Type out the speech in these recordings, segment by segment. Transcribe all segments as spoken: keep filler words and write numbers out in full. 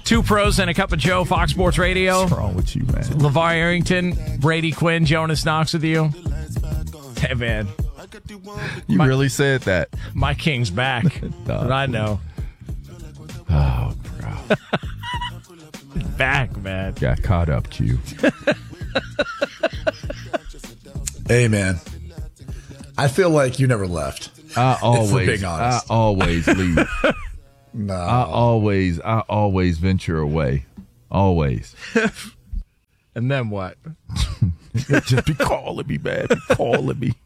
Two pros and a cup of Joe, Fox Sports Radio. What's wrong with you, man? LeVar Arrington, Brady Quinn, Jonas Knox with you. Hey, man. You my, really said that. My king's back. But I know. Oh, bro. Back, man. Got caught up, Q. Hey, man. I feel like you never left. I always, being honest. I always leave. No. I always, I always venture away. Always. And then what? Just be calling me, man. Be calling me.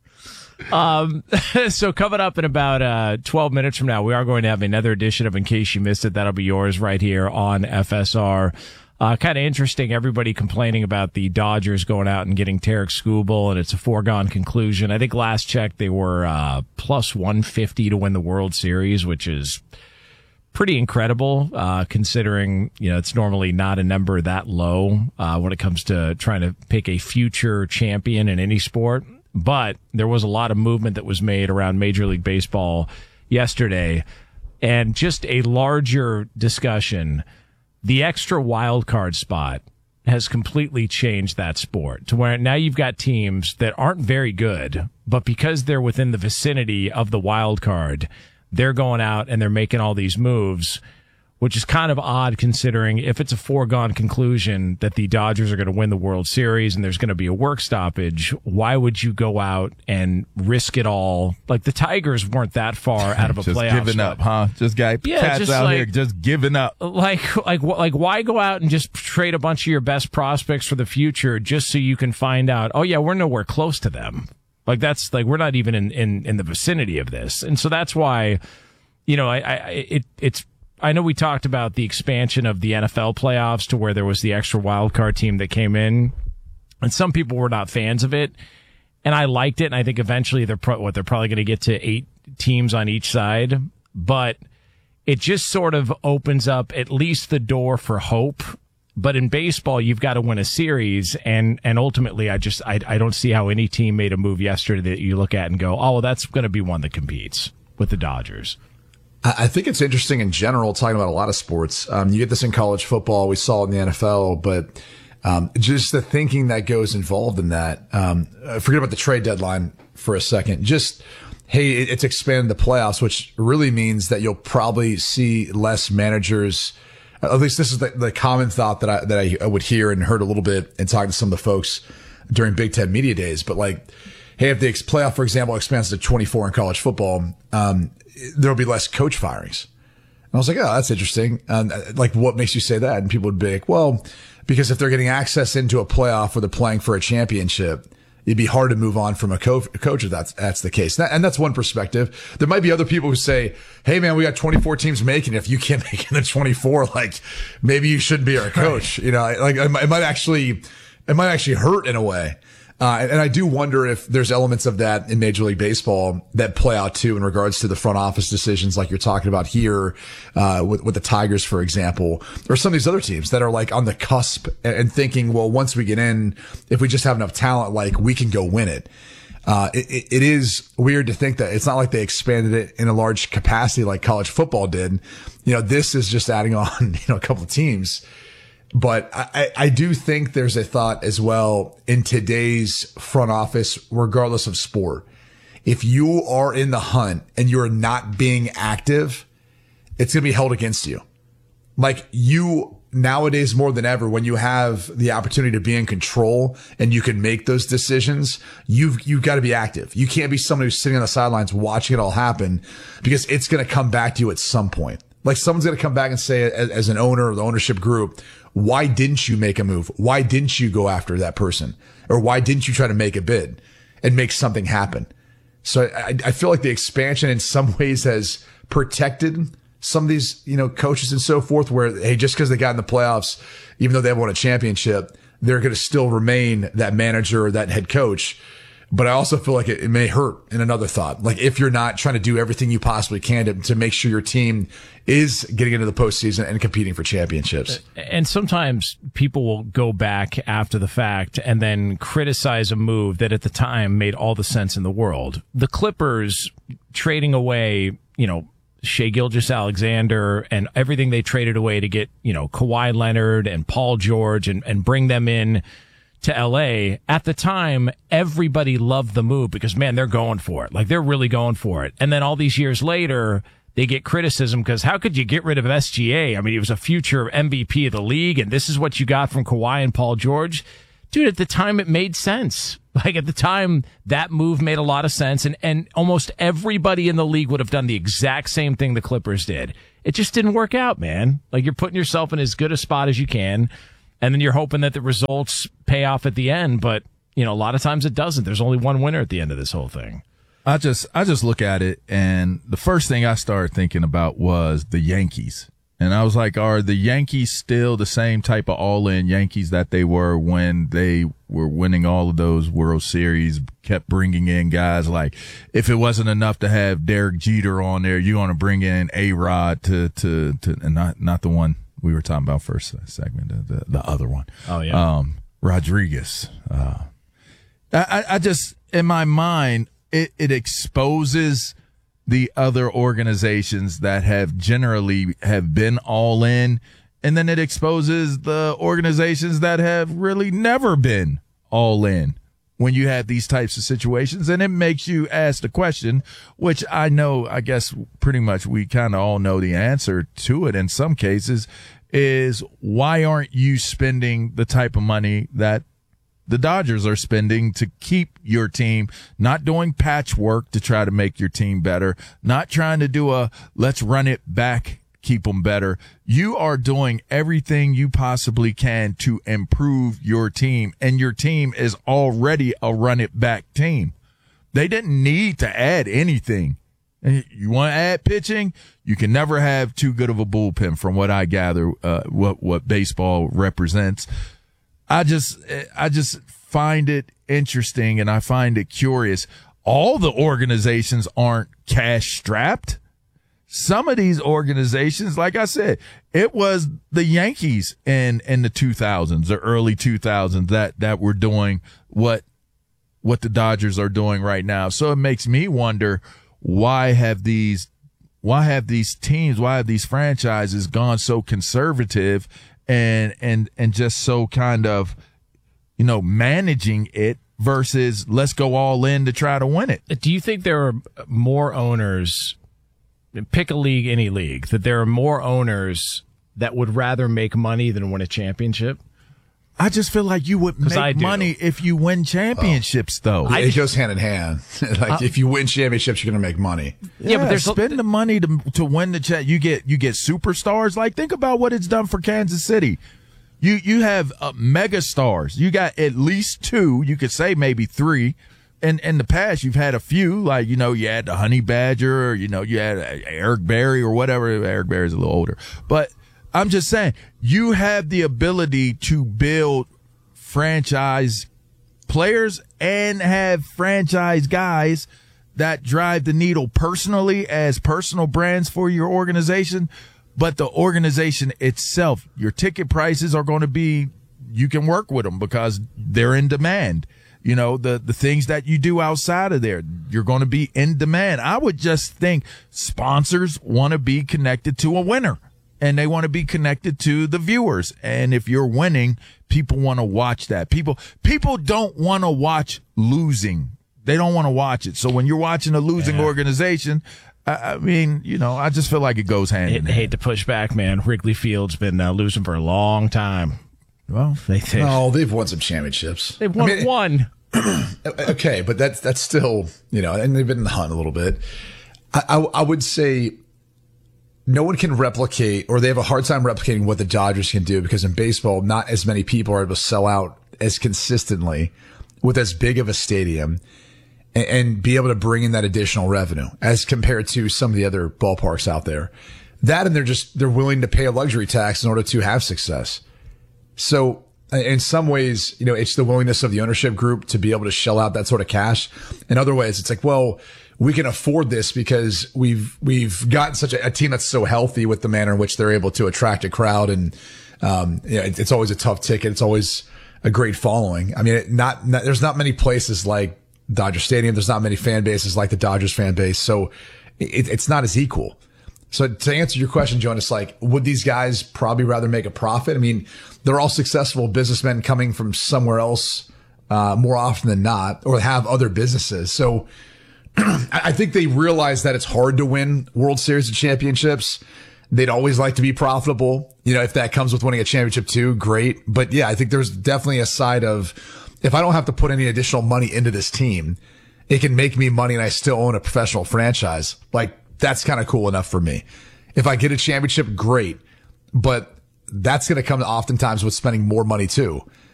Um, so coming up in about uh, twelve minutes from now, we are going to have another edition of In Case You Missed It. That'll be yours right here on F S R. Uh, kind of interesting, everybody complaining about the Dodgers going out and getting Tarek Skubal, and it's a foregone conclusion. I think last check they were uh, plus one fifty to win the World Series, which is pretty incredible, uh, considering, you know, it's normally not a number that low uh, when it comes to trying to pick a future champion in any sport. But there was a lot of movement that was made around Major League Baseball yesterday, and just a larger discussion. The extra wild card spot has completely changed that sport to where now you've got teams that aren't very good, but because they're within the vicinity of the wild card, they're going out and they're making all these moves, which is kind of odd considering if it's a foregone conclusion that the Dodgers are going to win the World Series and there's going to be a work stoppage, why would you go out and risk it all? Like the Tigers weren't that far out of a just playoff giving spot. up, huh? Just guy Yeah, cats just out like- here just giving up. Like, like, like, why go out and just trade a bunch of your best prospects for the future just so you can find out, oh yeah, we're nowhere close to them. Like that's like, we're not even in, in, in the vicinity of this. And so that's why, you know, I, I, it, it's, I know we talked about the expansion of the N F L playoffs to where there was the extra wild card team that came in, and some people were not fans of it, and I liked it. And I think eventually they're pro- what they're probably going to get to eight teams on each side, but it just sort of opens up at least the door for hope. But in baseball, you've got to win a series, and and ultimately, I just I I don't see how any team made a move yesterday that you look at and go, oh, well, that's going to be one that competes with the Dodgers. I think it's interesting in general, talking about a lot of sports. Um, you get this in college football. We saw it in the N F L, but um, just the thinking that goes involved in that. Um, forget about the trade deadline for a second. Just, hey, it's expanded the playoffs, which really means that you'll probably see less managers. At least this is the, the common thought that I, that I would hear and heard a little bit in talking to some of the folks during Big Ten Media Days. But like, hey, if the playoff, for example, expands to twenty-four in college football, um, there'll be less coach firings. And I was like, oh, that's interesting. And like, what makes you say that? And people would be like, well, because if they're getting access into a playoff where they're playing for a championship, it'd be hard to move on from a, co- a coach if that's, that's the case. And that's one perspective. There might be other people who say, hey man, we got twenty-four teams making it. If you can't make it in twenty-four, like maybe you shouldn't be our coach. You know, like it might actually, it might actually hurt in a way. Uh, and, and I do wonder if there's elements of that in Major League Baseball that play out too in regards to the front office decisions like you're talking about here, uh, with, with the Tigers, for example, or some of these other teams that are like on the cusp and, and thinking, well, once we get in, if we just have enough talent, like we can go win it. Uh, it, it is weird to think that it's not like they expanded it in a large capacity like college football did. You know, this is just adding on, you know, a couple of teams. But I, I do think there's a thought as well in today's front office, regardless of sport. If you are in the hunt and you're not being active, it's going to be held against you. Like you nowadays more than ever, when you have the opportunity to be in control and you can make those decisions, you've, you've got to be active. You can't be someone who's sitting on the sidelines watching it all happen, because it's going to come back to you at some point. Like someone's going to come back and say, as, as an owner or the ownership group, why didn't you make a move? Why didn't you go after that person? Or why didn't you try to make a bid and make something happen? So I, I feel like the expansion in some ways has protected some of these, you know, coaches and so forth, where, hey, just because they got in the playoffs, even though they haven't won a championship, they're going to still remain that manager or that head coach. But I also feel like it, it may hurt in another thought. Like if you're not trying to do everything you possibly can to, to make sure your team is getting into the postseason and competing for championships. And sometimes people will go back after the fact and then criticize a move that at the time made all the sense in the world. The Clippers trading away, you know, Shai Gilgeous-Alexander and everything they traded away to get, you know, Kawhi Leonard and Paul George and, and bring them in to L A, at the time, everybody loved the move because, man, they're going for it. Like, they're really going for it. And then all these years later, they get criticism because how could you get rid of S G A? I mean, he was a future M V P of the league, and this is what you got from Kawhi and Paul George. Dude, at the time, it made sense. Like, at the time, that move made a lot of sense, and, and almost everybody in the league would have done the exact same thing the Clippers did. It just didn't work out, man. Like, you're putting yourself in as good a spot as you can, and then you're hoping that the results pay off at the end. But, you know, a lot of times it doesn't. There's only one winner at the end of this whole thing. I just, I just look at it, and the first thing I started thinking about was the Yankees. And I was like, are the Yankees still the same type of all-in Yankees that they were when they were winning all of those World Series, kept bringing in guys like, if it wasn't enough to have Derek Jeter on there, you're going to bring in A-Rod to, to, to, and not, not the one we were talking about first segment, the, the other one. Oh, yeah. Um, Rodriguez. Uh, I, I just, in my mind, it, it exposes the other organizations that have generally have been all in, and then it exposes the organizations that have really never been all in when you have these types of situations. And it makes you ask the question, which I know, I guess pretty much we kind of all know the answer to it in some cases, is why aren't you spending the type of money that the Dodgers are spending to keep your team, not doing patchwork to try to make your team better, not trying to do a let's run it back, keep them better. You are doing everything you possibly can to improve your team, and your team is already a run it back team. They didn't need to add anything. You want to add pitching? You can never have too good of a bullpen, from what I gather, uh, what, what baseball represents. I just, I just find it interesting, and I find it curious. All the organizations aren't cash strapped. Some of these organizations, like I said, it was the Yankees in, in the two thousands, the early two thousands that, that were doing what, what the Dodgers are doing right now. So it makes me wonder, why have these, why have these teams, why have these franchises gone so conservative and, and, and just so kind of, you know, managing it versus let's go all in to try to win it? Do you think there are more owners, pick a league, any league, that there are more owners that would rather make money than win a championship? I just feel like you would make money if you win championships, oh. though. I, it goes hand in hand. like uh, if you win championships, you're going to make money. Yeah, yeah, but there's spend the money to to win the cha- you get you get superstars. Like, think about what it's done for Kansas City. You you have uh, mega stars. You got at least two. You could say maybe three. In in the past, you've had a few. Like, you know, you had the Honey Badger, or, you know, you had Eric Berry or whatever. Eric Berry's a little older, but I'm just saying, you have the ability to build franchise players and have franchise guys that drive the needle personally as personal brands for your organization. But the organization itself, your ticket prices are going to be, you can work with them because they're in demand. You know, the, the things that you do outside of there, you're going to be in demand. I would just think sponsors want to be connected to a winner. And they want to be connected to the viewers. And if you're winning, people want to watch that. People, people don't want to watch losing. They don't want to watch it. So when you're watching a losing yeah. organization, I, I mean, you know, I just feel like it goes hand I, in hand. I hate to push back, man. Wrigley Field's been uh, losing for a long time. Well, they think. No, they've won some championships. They've won I mean, one. Okay, but that's, that's still, you know, and they've been in the hunt a little bit. I, I, I would say, no one can replicate, or they have a hard time replicating what the Dodgers can do, because in baseball, not as many people are able to sell out as consistently with as big of a stadium and, and be able to bring in that additional revenue as compared to some of the other ballparks out there. That, and they're just, they're willing to pay a luxury tax in order to have success. So in some ways, you know, it's the willingness of the ownership group to be able to shell out that sort of cash. In other ways, it's like, well, we can afford this because we've, we've gotten such a, a team that's so healthy with the manner in which they're able to attract a crowd. And, um, you know, it, it's always a tough ticket. It's always a great following. I mean, it, not, not, there's not many places like Dodger Stadium. There's not many fan bases like the Dodgers fan base. So it, it's not as equal. So to answer your question, Jonas, like, would these guys probably rather make a profit? I mean, they're all successful businessmen coming from somewhere else uh, more often than not, or have other businesses. So I think they realize that it's hard to win World Series and championships. They'd always like to be profitable. You know, if that comes with winning a championship too, great. But yeah, I think there's definitely a side of, if I don't have to put any additional money into this team, it can make me money and I still own a professional franchise. Like, that's kind of cool enough for me. If I get a championship, great. But that's going to come oftentimes with spending more money too.